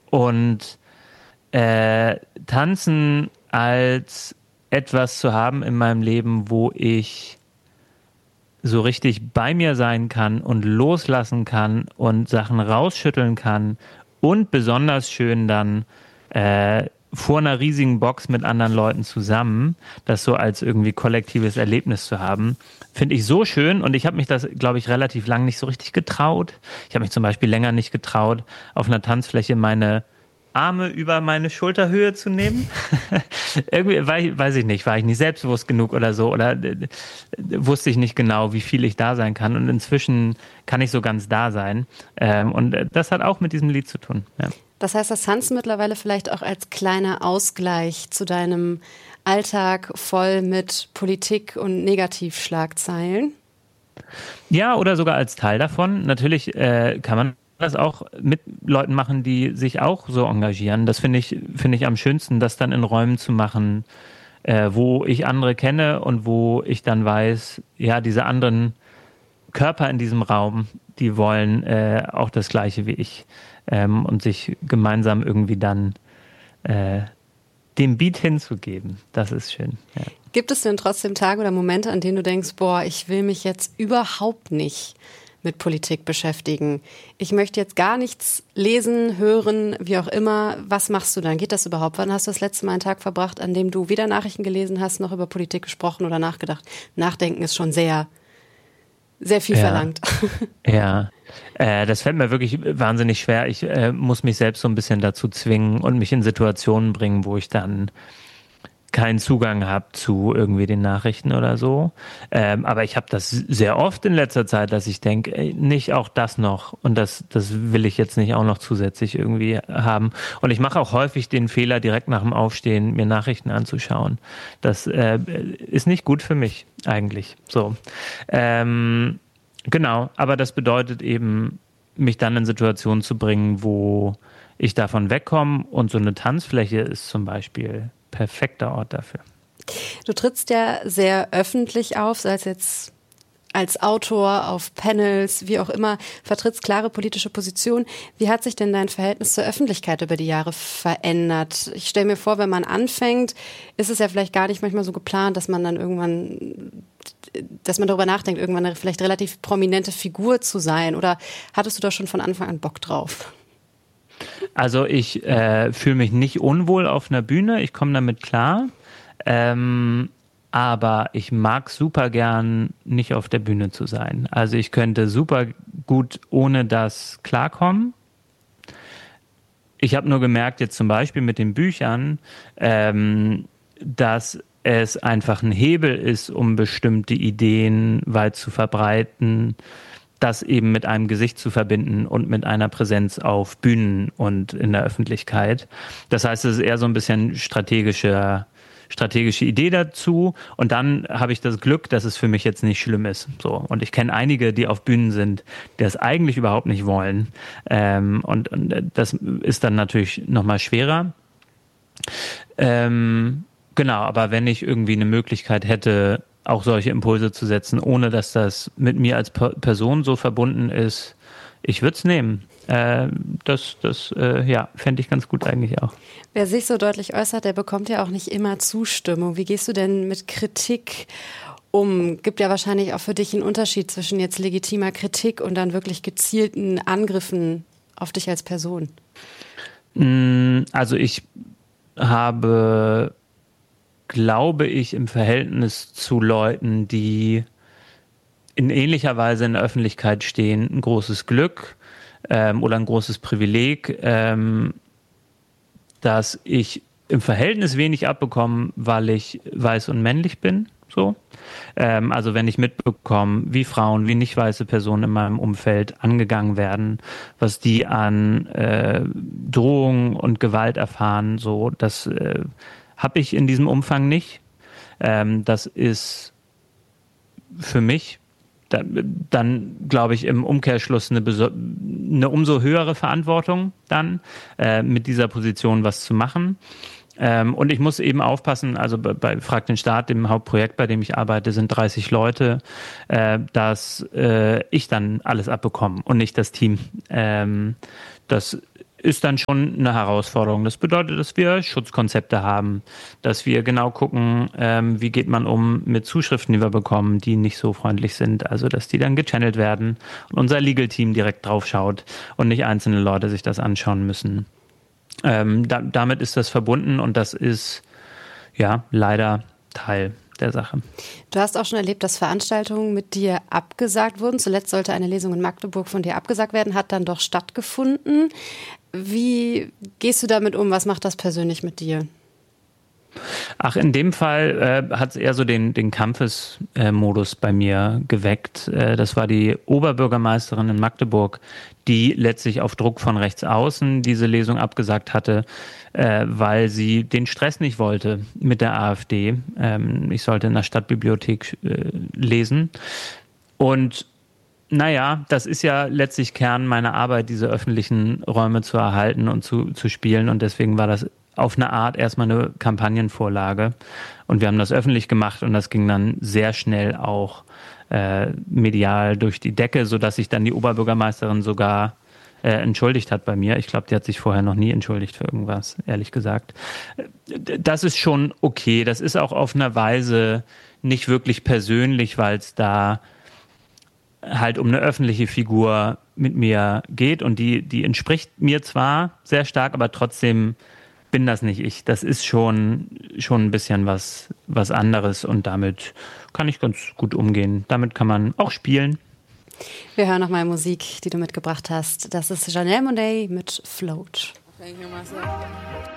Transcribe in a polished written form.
Und Tanzen als etwas zu haben in meinem Leben, wo ich so richtig bei mir sein kann und loslassen kann und Sachen rausschütteln kann und besonders schön dann vor einer riesigen Box mit anderen Leuten zusammen, das so als irgendwie kollektives Erlebnis zu haben, finde ich so schön. Und ich habe mich das, glaube ich, relativ lang nicht so richtig getraut. Ich habe mich zum Beispiel länger nicht getraut, auf einer Tanzfläche meine Arme über meine Schulterhöhe zu nehmen. Irgendwie, weiß ich nicht, war ich nicht selbstbewusst genug oder so, oder wusste ich nicht genau, wie viel ich da sein kann. Und inzwischen kann ich so ganz da sein. Und das hat auch mit diesem Lied zu tun. Ja. Das heißt, das Tanzen mittlerweile vielleicht auch als kleiner Ausgleich zu deinem Alltag voll mit Politik und Negativschlagzeilen? Ja, oder sogar als Teil davon. Natürlich kann man das auch mit Leuten machen, die sich auch so engagieren. Das finde ich am schönsten, das dann in Räumen zu machen, wo ich andere kenne und wo ich dann weiß, ja, diese anderen Körper in diesem Raum, die wollen auch das Gleiche wie ich, und sich gemeinsam irgendwie dann dem Beat hinzugeben. Das ist schön. Ja. Gibt es denn trotzdem Tage oder Momente, an denen du denkst, boah, ich will mich jetzt überhaupt nicht mit Politik beschäftigen. Ich möchte jetzt gar nichts lesen, hören, wie auch immer. Was machst du dann? Geht das überhaupt? Wann hast du das letzte Mal einen Tag verbracht, an dem du weder Nachrichten gelesen hast, noch über Politik gesprochen oder nachgedacht? Nachdenken ist schon sehr, sehr viel verlangt. Ja, das fällt mir wirklich wahnsinnig schwer. Ich muss mich selbst so ein bisschen dazu zwingen und mich in Situationen bringen, wo ich dann keinen Zugang habe zu irgendwie den Nachrichten oder so. Aber ich habe das sehr oft in letzter Zeit, dass ich denke, nicht auch das noch. Und das will ich jetzt nicht auch noch zusätzlich irgendwie haben. Und ich mache auch häufig den Fehler, direkt nach dem Aufstehen mir Nachrichten anzuschauen. Das ist nicht gut für mich eigentlich. So. Genau, aber das bedeutet eben, mich dann in Situationen zu bringen, wo ich davon wegkomme. Und so eine Tanzfläche ist zum Beispiel perfekter Ort dafür. Du trittst ja sehr öffentlich auf, sei es jetzt als Autor, auf Panels, wie auch immer, vertrittst klare politische Positionen. Wie hat sich denn dein Verhältnis zur Öffentlichkeit über die Jahre verändert? Ich stelle mir vor, wenn man anfängt, ist es ja vielleicht gar nicht manchmal so geplant, dass man dann irgendwann, dass man darüber nachdenkt, irgendwann eine vielleicht relativ prominente Figur zu sein. Oder hattest du da schon von Anfang an Bock drauf? Also ich fühle mich nicht unwohl auf einer Bühne, ich komme damit klar, aber ich mag super gern nicht auf der Bühne zu sein. Also ich könnte super gut ohne das klarkommen. Ich habe nur gemerkt, jetzt zum Beispiel mit den Büchern, dass es einfach ein Hebel ist, um bestimmte Ideen weit zu verbreiten, das eben mit einem Gesicht zu verbinden und mit einer Präsenz auf Bühnen und in der Öffentlichkeit. Das heißt, es ist eher so ein bisschen strategische Idee dazu. Und dann habe ich das Glück, dass es für mich jetzt nicht schlimm ist. So. Und ich kenne einige, die auf Bühnen sind, die das eigentlich überhaupt nicht wollen. Und das ist dann natürlich nochmal schwerer. Genau, aber wenn ich irgendwie eine Möglichkeit hätte, auch solche Impulse zu setzen, ohne dass das mit mir als Person so verbunden ist, ich würde es nehmen. Das fände ich ganz gut eigentlich auch. Wer sich so deutlich äußert, der bekommt ja auch nicht immer Zustimmung. Wie gehst du denn mit Kritik um? Gibt ja wahrscheinlich auch für dich einen Unterschied zwischen jetzt legitimer Kritik und dann wirklich gezielten Angriffen auf dich als Person. Also ich habe, glaube ich, im Verhältnis zu Leuten, die in ähnlicher Weise in der Öffentlichkeit stehen, ein großes Glück oder ein großes Privileg, dass ich im Verhältnis wenig abbekomme, weil ich weiß und männlich bin. So. Also wenn ich mitbekomme, wie Frauen, wie nicht weiße Personen in meinem Umfeld angegangen werden, was die an Drohungen und Gewalt erfahren, so, das habe ich in diesem Umfang nicht. Das ist für mich dann glaube ich, im Umkehrschluss eine umso höhere Verantwortung dann, mit dieser Position was zu machen. Und ich muss eben aufpassen, also bei Frag den Staat, dem Hauptprojekt, bei dem ich arbeite, sind 30 Leute, dass ich dann alles abbekomme und nicht das Team. Das ist dann schon eine Herausforderung. Das bedeutet, dass wir Schutzkonzepte haben, dass wir genau gucken, wie geht man um mit Zuschriften, die wir bekommen, die nicht so freundlich sind. Also, dass die dann gechannelt werden und unser Legal-Team direkt drauf schaut und nicht einzelne Leute sich das anschauen müssen. Damit ist das verbunden und das ist ja leider Teil der Sache. Du hast auch schon erlebt, dass Veranstaltungen mit dir abgesagt wurden. Zuletzt sollte eine Lesung in Magdeburg von dir abgesagt werden, hat dann doch stattgefunden. Wie gehst du damit um? Was macht das persönlich mit dir? Ach, in dem Fall hat es eher so den Kampfesmodus bei mir geweckt. Das war die Oberbürgermeisterin in Magdeburg, die letztlich auf Druck von rechts außen diese Lesung abgesagt hatte, weil sie den Stress nicht wollte mit der AfD. Ich sollte in der Stadtbibliothek lesen. Und naja, das ist ja letztlich Kern meiner Arbeit, diese öffentlichen Räume zu erhalten und zu spielen. Und deswegen war das auf eine Art erstmal eine Kampagnenvorlage. Und wir haben das öffentlich gemacht und das ging dann sehr schnell auch medial durch die Decke, sodass sich dann die Oberbürgermeisterin sogar entschuldigt hat bei mir. Ich glaube, die hat sich vorher noch nie entschuldigt für irgendwas, ehrlich gesagt. Das ist schon okay. Das ist auch auf einer Weise nicht wirklich persönlich, weil es da halt um eine öffentliche Figur mit mir geht und die entspricht mir zwar sehr stark, aber trotzdem bin das nicht ich. Das ist schon ein bisschen was anderes und damit kann ich ganz gut umgehen. Damit kann man auch spielen. Wir hören nochmal Musik, die du mitgebracht hast. Das ist Janelle Monáe mit Float. I can't hear myself.